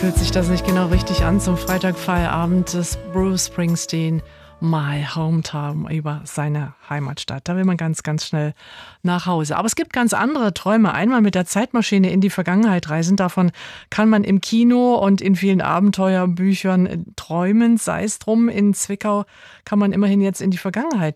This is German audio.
Fühlt sich das nicht genau richtig an zum Freitagfeierabend des Bruce Springsteen My Hometown über seine Heimatstadt. Da will man ganz, ganz schnell nach Hause. Aber es gibt ganz andere Träume. Einmal mit der Zeitmaschine in die Vergangenheit reisen. Davon kann man im Kino und in vielen Abenteuerbüchern träumen. Sei es drum, in Zwickau kann man immerhin jetzt in die Vergangenheit